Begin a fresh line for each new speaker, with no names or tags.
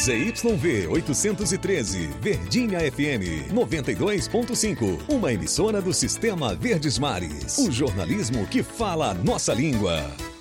ZYV 813, Verdinha FM 92.5, uma emissora do Sistema Verdes Mares. O jornalismo que fala a nossa língua.